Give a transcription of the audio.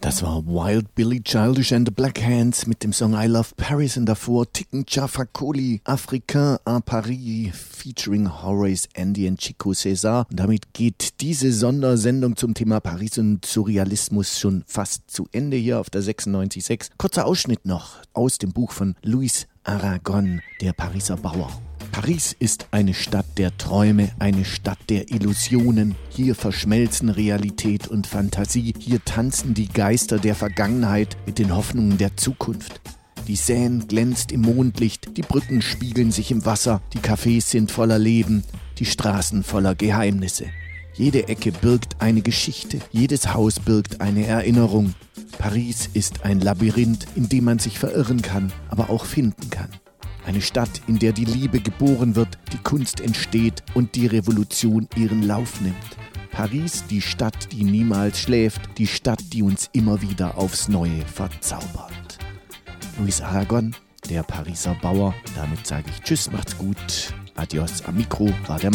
Das war Wild Billy Childish and the Black Hands mit dem Song I Love Paris und davor Tiken Jah Fakoly, Africain à Paris featuring Horace Andy und Chico César. Und damit geht diese Sondersendung zum Thema Paris und Surrealismus schon fast zu Ende hier auf der 96.6. Kurzer Ausschnitt noch aus dem Buch von Louis Aragon, Der Pariser Bauer. Paris ist eine Stadt der Träume, eine Stadt der Illusionen. Hier verschmelzen Realität und Fantasie. Hier tanzen die Geister der Vergangenheit mit den Hoffnungen der Zukunft. Die Seine glänzt im Mondlicht, die Brücken spiegeln sich im Wasser, die Cafés sind voller Leben, die Straßen voller Geheimnisse. Jede Ecke birgt eine Geschichte, jedes Haus birgt eine Erinnerung. Paris ist ein Labyrinth, in dem man sich verirren kann, aber auch finden kann. Eine Stadt, in der die Liebe geboren wird, die Kunst entsteht und die Revolution ihren Lauf nimmt. Paris, die Stadt, die niemals schläft, die Stadt, die uns immer wieder aufs Neue verzaubert. Louis Aragon, der Pariser Bauer. Damit sage ich Tschüss, macht's gut. Adios, am Mikro war der